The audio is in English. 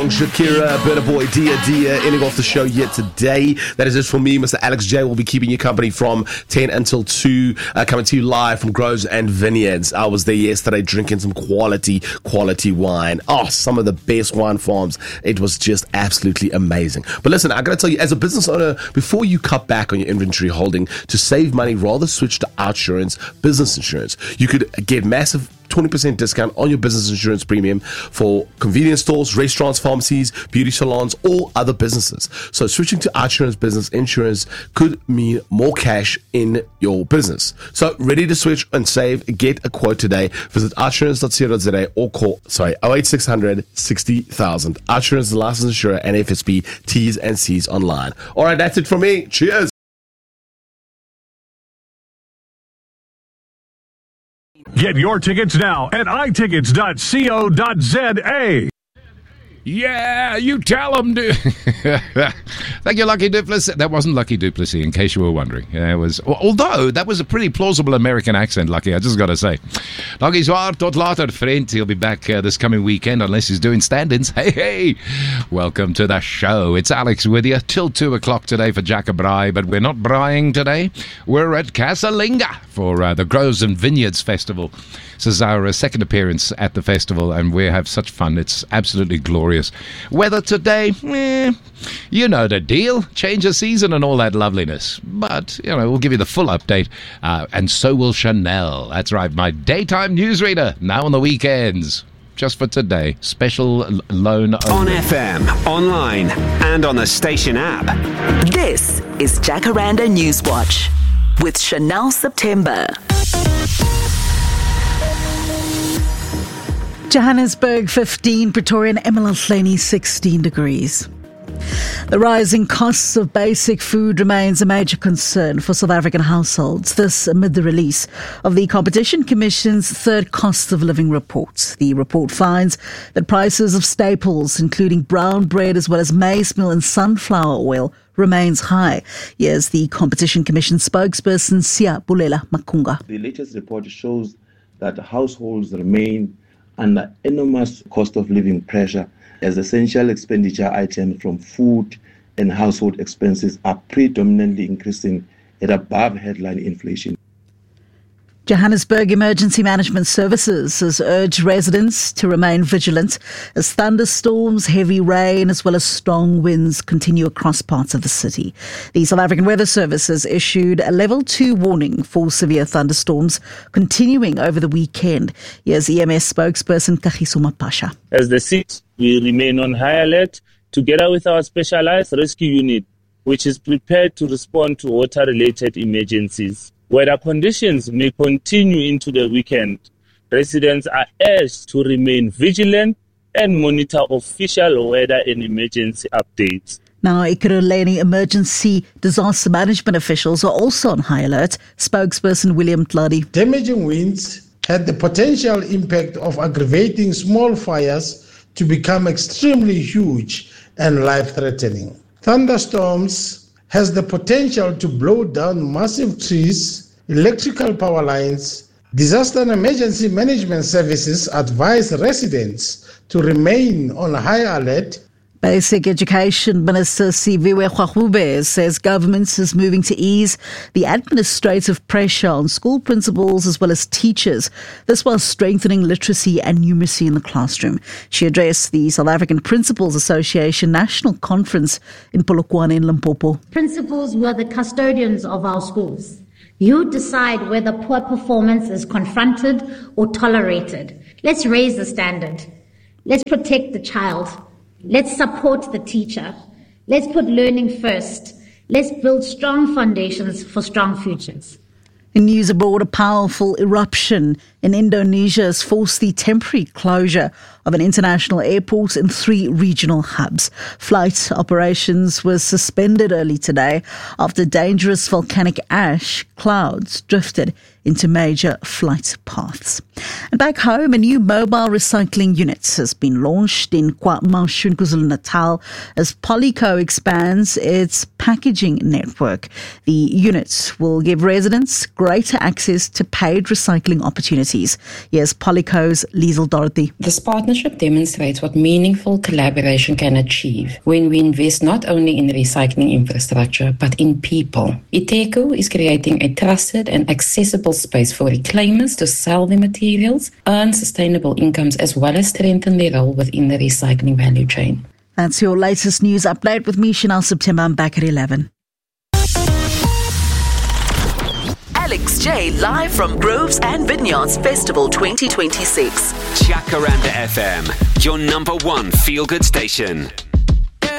Shakira, Burna Boy, Dia, ending off the show yet today. That is it for me. Mr. Alex J will be keeping you company from 10 until 2, coming to you live from Groves and Vineyards. I was there yesterday drinking some quality wine. Oh, some of the best wine farms. It was just absolutely amazing. But listen, I got to tell you, as a business owner, before you cut back on your inventory holding to save money, rather switch to Outsurance Business Insurance. You could get massive 20% discount on your business insurance premium for convenience stores, restaurants, pharmacies, beauty salons, or other businesses. So switching to Outsurance Business Insurance could mean more cash in your business. So ready to switch and save? Get a quote today. Visit outsurance.co.za or call 08600 60,000. Outsurance is a licensed insurer and FSP T's and C's online. All right, that's it from me. Cheers. Get your tickets now at itickets.co.za. Yeah, you tell them to. Thank you, Lucky Duplessis. That wasn't Lucky Duplessis, in case you were wondering. It was, although that was a pretty plausible American accent, Lucky, I just got to say. Lucky Zwaar, tot later, friend. He'll be back this coming weekend, unless he's doing stand-ins. Hey, welcome to the show. It's Alex with you till 2 o'clock today for Jack Braai, but we're not braaiing today. We're at Casalinga for the Groves and Vineyards Festival. This is our second appearance at the festival, and we have such fun. It's absolutely glorious. Weather today, you know the deal. Change of season and all that loveliness. But, we'll give you the full update. And so will Chanel. That's right, my daytime newsreader, now on the weekends. Just for today. Special loan only. On FM, online, and on the station app. This is Jacaranda Newswatch with Chanel September. Johannesburg 15, Pretoria and Emalahlenny 16 degrees. The rising costs of basic food remains a major concern for South African households. This amid the release of the Competition Commission's third cost of living report. The report finds that prices of staples, including brown bread as well as maize meal and sunflower oil, remains high. Here's the Competition Commission spokesperson, Sia Bulela Makunga. The latest report shows that households remain under enormous cost of living pressure as essential expenditure items from food and household expenses are predominantly increasing at above headline inflation. Johannesburg Emergency Management Services has urged residents to remain vigilant as thunderstorms, heavy rain as well as strong winds continue across parts of the city. The South African Weather Service has issued a level 2 warning for severe thunderstorms continuing over the weekend. Here's EMS spokesperson Kagiso Mapasha. As the city, we remain on high alert together with our specialized rescue unit, which is prepared to respond to water-related emergencies. Weather conditions may continue into the weekend. Residents are urged to remain vigilant and monitor official weather and emergency updates. Now, Ekurhuleni emergency disaster management officials are also on high alert. Spokesperson William Tladi. Damaging winds had the potential impact of aggravating small fires to become extremely huge and life-threatening. Thunderstorms has the potential to blow down massive trees, electrical power lines. Disaster and emergency management services advise residents to remain on high alert. Basic Education Minister Siviwe Gwagube says government is moving to ease the administrative pressure on school principals as well as teachers. This while strengthening literacy and numeracy in the classroom. She addressed the South African Principals Association National Conference in Polokwane in Limpopo. Principals were the custodians of our schools. You decide whether poor performance is confronted or tolerated. Let's raise the standard. Let's protect the child. Let's support the teacher. Let's put learning first. Let's build strong foundations for strong futures. In news abroad, a powerful eruption in Indonesia has forced the temporary closure of an international airport in 3 regional hubs. Flight operations were suspended early today after dangerous volcanic ash clouds drifted into major flight paths. And back home, a new mobile recycling unit has been launched in KwaMashu, KwaZulu-Natal as Polyco expands its packaging network. The unit will give residents greater access to paid recycling opportunities communities. Here's Polyco's Liesl Dorothy. This partnership demonstrates what meaningful collaboration can achieve when we invest not only in recycling infrastructure, but in people. Iteco is creating a trusted and accessible space for reclaimers to sell their materials, earn sustainable incomes, as well as strengthen their role within the recycling value chain. That's your latest news update with me, Chanel September. I'm back at 11. Alex J live from Groves and Vineyards Festival 2026. Jacaranda FM, your number one feel-good station.